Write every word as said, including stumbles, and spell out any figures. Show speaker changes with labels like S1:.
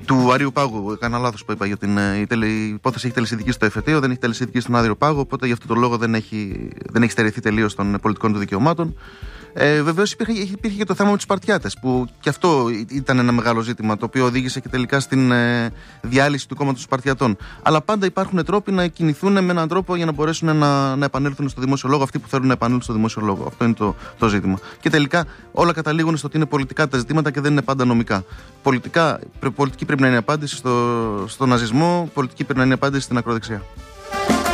S1: του Αρείου Πάγου. Έκανα λάθος που είπα για την η τελε, η υπόθεση. Έχει τελεσίδικη στο εφετείο, δεν έχει τελεσίδικη στον Άριο Πάγο. Οπότε γι' αυτό το λόγο δεν έχει, δεν έχει στερηθεί τελείως των πολιτικών του δικαιωμάτων. Ε, Βεβαίως υπήρχε, υπήρχε και το θέμα με τους Σπαρτιάτες, που και αυτό ήταν ένα μεγάλο ζήτημα, το οποίο οδήγησε και τελικά στην ε, διάλυση του κόμματος των Σπαρτιατών. Αλλά πάντα υπάρχουν τρόποι να κινηθούν με έναν τρόπο για να μπορέσουν να, να επανέλθουν στο δημόσιο λόγο αυτοί που θέλουν να επανέλθουν στο δημόσιο λόγο. Αυτό είναι το, το ζήτημα. Και τελικά όλα καταλήγουν στο ότι είναι πολιτικά τα ζητήματα και δεν είναι πάντα νομικά. Πολιτικά, πολιτική πρέπει να είναι η απάντηση στο, στο ναζισμό, πολιτική πρέπει να είναι η απάντηση στην ακροδεξιά.